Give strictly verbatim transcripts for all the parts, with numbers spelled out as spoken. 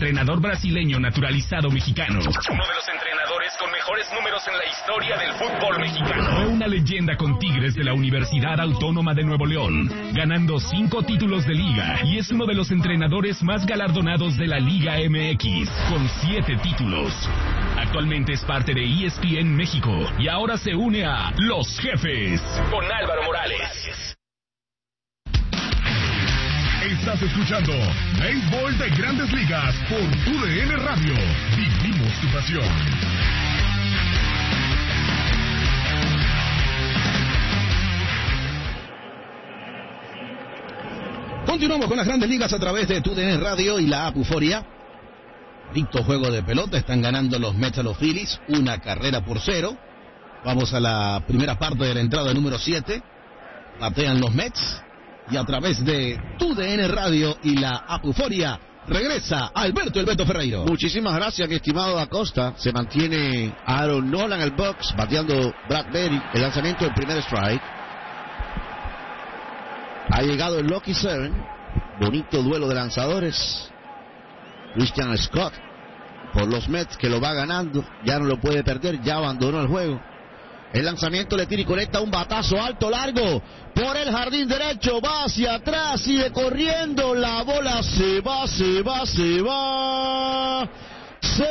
entrenador brasileño naturalizado mexicano. Uno de los entrenadores con mejores números en la historia del fútbol mexicano. Fue una leyenda con Tigres de la Universidad Autónoma de Nuevo León, ganando cinco títulos de liga, y es uno de los entrenadores más galardonados de la Liga M X, con siete títulos. Actualmente es parte de E S P N México y ahora se une a Los Jefes con Álvaro Morales. Estás escuchando Béisbol de Grandes Ligas por U D N Radio. Vivimos tu pasión. Continuamos con las Grandes Ligas a través de Tu D N Radio y la app Euforia. Dicto juego de pelota, están ganando los Mets a los Phillies, una carrera por cero. Vamos a la primera parte de la entrada número siete. Batean los Mets y a través de Tu D N Radio y la app Euforia regresa Alberto El Beto Ferreiro. Muchísimas gracias, mi estimado Acosta. Se mantiene Aaron Nola en el box, bateando Brad Berry, el lanzamiento del primer strike. Ha llegado el Lucky Seven, bonito duelo de lanzadores. Christian Scott por los Mets, que lo va ganando, ya no lo puede perder, ya abandonó el juego. El lanzamiento le tira y conecta un batazo alto, largo, por el jardín derecho, va hacia atrás, sigue corriendo, la bola se va, se va, se va, se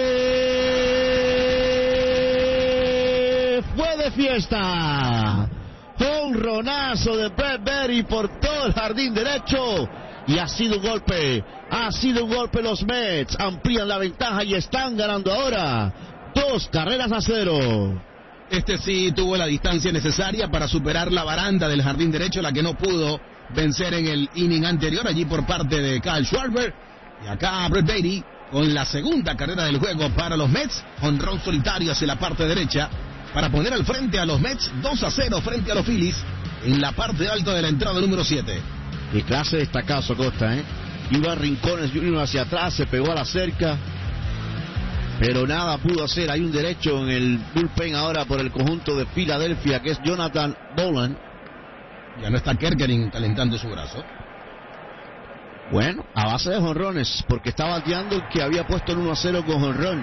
fue de fiesta. Jonronazo de Brad Berry por todo el jardín derecho. Y ha sido un golpe, ha sido un golpe. Los Mets amplían la ventaja y están ganando ahora dos carreras a cero. Este sí tuvo la distancia necesaria para superar la baranda del jardín derecho, la que no pudo vencer en el inning anterior, allí por parte de Kyle Schwarber. Y acá Brad Berry con la segunda carrera del juego para los Mets, jonrón solitario hacia la parte derecha, para poner al frente a los Mets dos a cero frente a los Phillies en la parte alta de la entrada número siete. Y clase destacazo Costa, ¿eh? Iba Rincones junior hacia atrás, se pegó a la cerca, pero nada pudo hacer. Hay un derecho en el bullpen ahora por el conjunto de Filadelfia, que es Jonathan Boland. Ya no está Kerkering calentando su brazo. Bueno, a base de jonrones, porque está bateando el que había puesto el uno a cero con jonrón,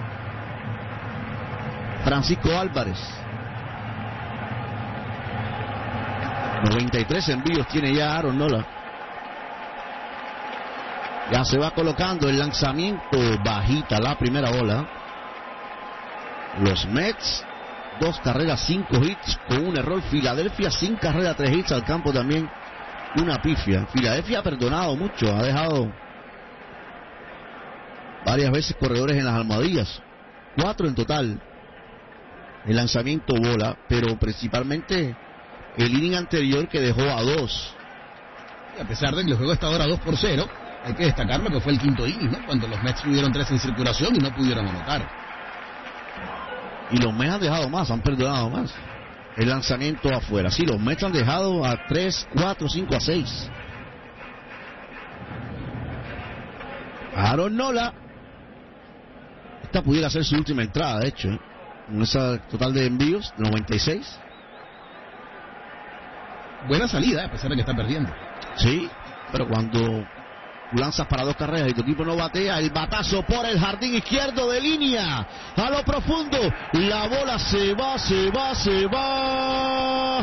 Francisco Álvarez. noventa y tres envíos tiene ya Aaron Nola. Ya se va colocando el lanzamiento, bajita la primera bola. Los Mets, dos carreras, cinco hits con un error. Filadelfia, sin carrera, tres hits al campo también, una pifia. Filadelfia ha perdonado mucho, ha dejado varias veces corredores en las almohadillas, cuatro en total. El lanzamiento bola, pero principalmente el inning anterior que dejó a dos. Y a pesar de que el juego está ahora dos por cero, hay que destacarlo que fue el quinto inning, ¿no? Cuando los Mets tuvieron tres en circulación y no pudieron anotar. Y los Mets han dejado más, han perdonado más. El lanzamiento afuera. Sí, los Mets han dejado a tres, cuatro, cinco, a seis. Aaron Nola. Esta pudiera ser su última entrada, de hecho, ¿eh? Con esa total de envíos, noventa y seis. Buena salida, a pesar de que está perdiendo. Sí, pero cuando tú lanzas para dos carreras y tu equipo no batea, el batazo por el jardín izquierdo de línea, a lo profundo, la bola se va, se va, se va,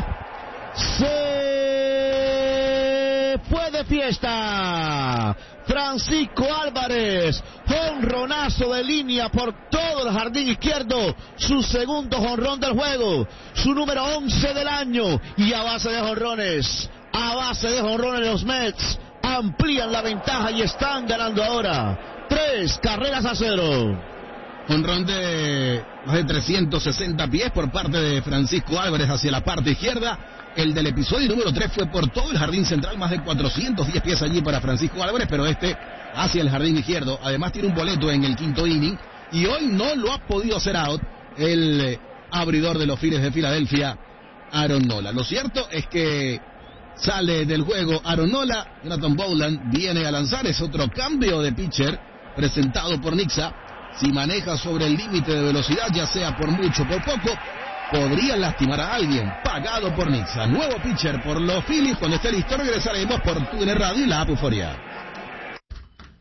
se fue de fiesta. Francisco Álvarez, jonronazo de línea por todo el jardín izquierdo, su segundo jonrón del juego, su número once del año, y a base de jonrones, a base de jonrones los Mets amplían la ventaja y están ganando ahora tres carreras a cero. Jonrón de más de trescientos sesenta pies por parte de Francisco Álvarez hacia la parte izquierda. El del episodio número tres fue por todo el jardín central, más de cuatrocientos diez pies allí para Francisco Álvarez, pero este hacia el jardín izquierdo. Además tiene un boleto en el quinto inning y hoy no lo ha podido hacer out el eh, abridor de los Phillies de Filadelfia, Aaron Nola. Lo cierto es que sale del juego Aaron Nola, Jonathan Boland viene a lanzar, es otro cambio de pitcher presentado por Nixa. Si maneja sobre el límite de velocidad, ya sea por mucho o por poco, podría lastimar a alguien. Pagado por Nixa. Nuevo pitcher por los Phillies. Cuando esté listo regresaremos por Tu D N Radio y la app Euforia.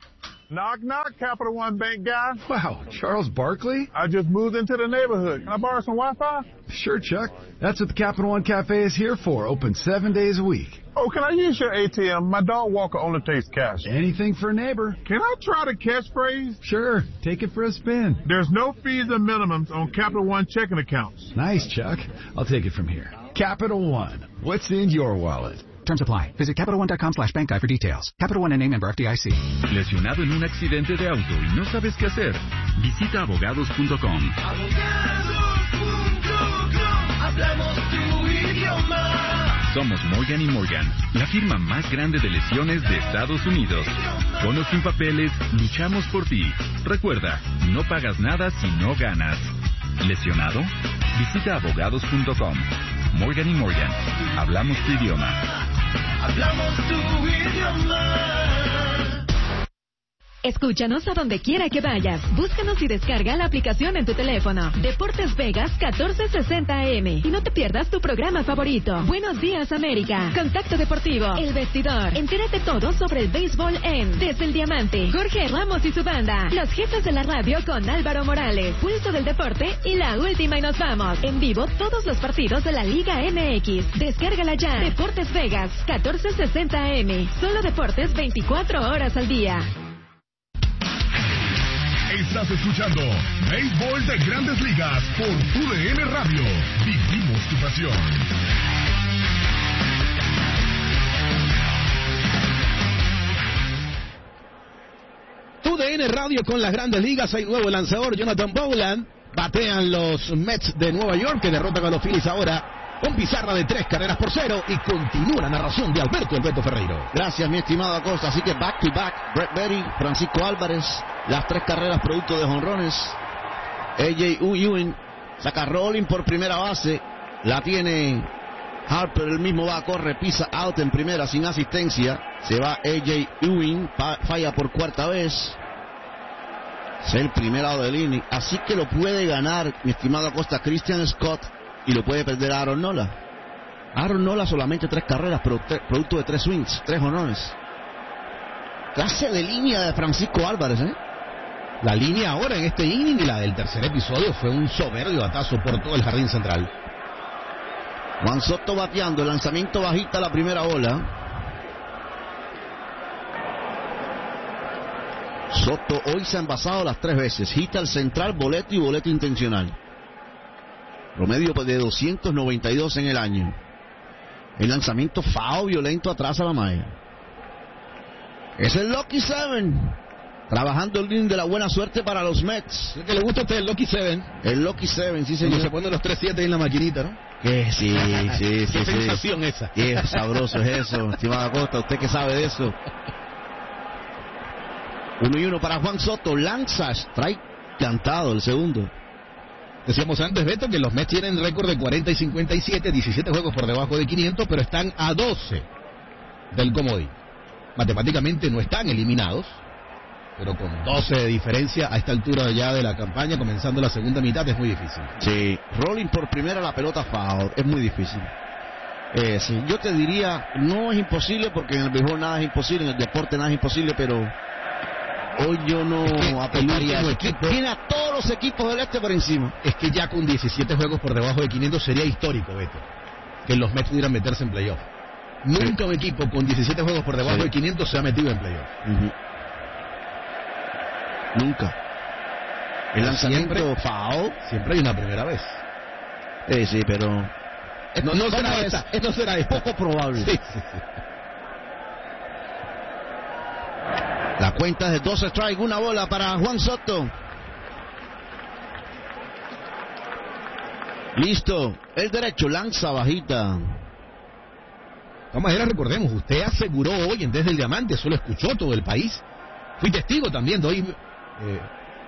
Knock, knock, Capital One Bank guy. Wow, Charles Barkley? I just moved into the neighborhood. Can I borrow some Wi-Fi? Sure, Chuck. That's what the Capital One Cafe is here for, open seven days a week. Oh, can I use your A T M? My dog walker only takes cash. Anything for a neighbor. Can I try the catchphrase? Sure, take it for a spin. There's no fees or minimums on Capital One checking accounts. Nice, Chuck. I'll take it from here. Capital One. What's in your wallet? Terms apply. Visit Capital One dot com slash bank guide for details. Capital One N A member F D I C. Lesionado en un accidente de auto y no sabes qué hacer. Visita abogados punto com. abogados punto com. Hablamos tu idioma. Somos Morgan y Morgan, la firma más grande de lesiones de Estados Unidos. Con o sin papeles, luchamos por ti. Recuerda, no pagas nada si no ganas. ¿Lesionado? Visita abogados punto com. Morgan y Morgan, hablamos tu idioma. Hablamos tu idioma. Escúchanos a donde quiera que vayas. Búscanos y descarga la aplicación en tu teléfono. Deportes Vegas catorce sesenta A M. Y no te pierdas tu programa favorito. Buenos días, América. Contacto Deportivo. El Vestidor. Entérate todo sobre el béisbol en Desde el Diamante. Jorge Ramos y su banda. Los jefes de la radio con Álvaro Morales. Pulso del deporte y la última y nos vamos. En vivo todos los partidos de la Liga M X. Descárgala ya. Deportes Vegas catorce sesenta A M. Solo deportes veinticuatro horas al día. Estás escuchando Béisbol de Grandes Ligas por U D N Radio. Vivimos tu pasión. U D N Radio con las Grandes Ligas. Hay nuevo lanzador, Jonathan Bowland. Batean los Mets de Nueva York, que derrotan a los Phillies ahora con pizarra de tres carreras por cero. Y continúa la narración de Alberto Alberto Ferreiro. Gracias, mi estimado Acosta. Así que back to back, Brett Berry, Francisco Álvarez, las tres carreras producto de jonrones. A J Ewing saca rolling por primera base, la tiene Harper, el mismo va, corre, pisa out en primera sin asistencia. Se va A J Ewing, falla por cuarta vez. Es el primer out del inning, así que lo puede ganar, mi estimado Acosta, Christian Scott, y lo puede perder a Aaron Nola. Aaron Nola solamente tres carreras, producto de tres swings, tres jonrones. Clase de línea de Francisco Álvarez, ¿eh? La línea ahora en este inning y la del tercer episodio fue un soberbio batazo por todo el jardín central. Juan Soto bateando, el lanzamiento bajita la primera bola. Soto hoy se ha envasado las tres veces. Hita al central, boleto y boleto intencional. Promedio de doscientos noventa y dos en el año. El lanzamiento foul violento atrás a la malla. Es el Lucky Seven. Trabajando el link de la buena suerte para los Mets. ¿Qué le gusta a usted el Lucky Seven? El Lucky Seven, sí señor. Cuando se ponen los tres siete en la maquinita, ¿no? Que sí, sí, sí. Qué sí. sensación esa. Qué sabroso es eso, estimada Costa. Usted que sabe de eso. Uno y uno para Juan Soto. Lanza, strike cantado el segundo. Decíamos antes, Beto, que los Mets tienen récord de cuarenta y cincuenta y siete, diecisiete juegos por debajo de quinientos, pero están a doce del comodín. Matemáticamente no están eliminados, pero con doce de diferencia a esta altura ya de la campaña, comenzando la segunda mitad, es muy difícil. Sí, rolling por primera, la pelota foul, es muy difícil. Eh, sí, yo te diría, no es imposible, porque en el béisbol nada es imposible, en el deporte nada es imposible, pero hoy yo no es que apelaría. El equipo tiene a todos los equipos del este por encima. Es que ya con diecisiete juegos por debajo de quinientos sería histórico, Beto, que los Mets pudieran meterse en playoff. Nunca sí. Un equipo con diecisiete juegos por debajo sí. de quinientos se ha metido en playoff. Uh-huh. Nunca. El pero lanzamiento siempre, foul. Siempre hay una primera vez. Eh, sí, pero no, no será esta. Esto será esta. Poco probable. Sí, sí, sí. La cuenta es de dos strikes, una bola para Juan Soto. Listo, el derecho lanza bajita. De todas maneras, recordemos, usted aseguró hoy en Desde el Diamante, eso lo escuchó todo el país. Fui testigo también, doy eh,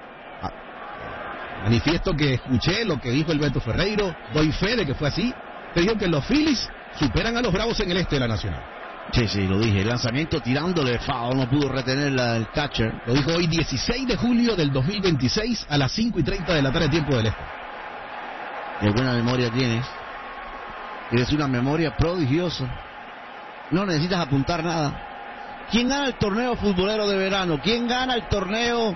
a, manifiesto que escuché lo que dijo Alberto Ferreiro, doy fe de que fue así. Te dijo que los Phillies superan a los Bravos en el este de la Nacional. Sí, sí, lo dije. El lanzamiento tirándole foul, no pudo retener la, el catcher. Lo dijo hoy, dieciséis de julio del dos mil veintiséis a las cinco y treinta de la tarde, tiempo del este. Qué buena memoria tienes. Tienes una memoria prodigiosa. No necesitas apuntar nada. ¿Quién gana el torneo futbolero de verano? ¿Quién gana el torneo